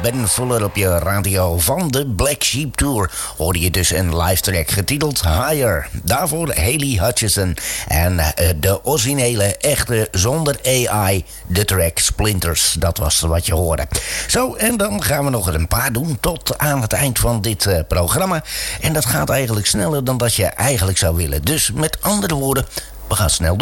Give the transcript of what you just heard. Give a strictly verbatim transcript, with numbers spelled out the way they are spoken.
Ben Fuller op je radio. Van de Black Sheep Tour hoorde je dus een live track getiteld Higher. Daarvoor Haley Hutchison en uh, de originele, echte, zonder A I, de track Splinters. Dat was wat je hoorde. Zo, en dan gaan we nog er een paar doen tot aan het eind van dit uh, programma. En dat gaat eigenlijk sneller dan dat je eigenlijk zou willen. Dus met andere woorden, we gaan snel door.